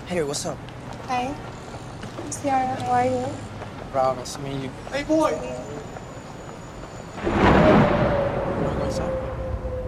Hey, what's up? Hi, Ciara, how are you? Proud, nice to meet you. Hey, boy! You wanna go inside?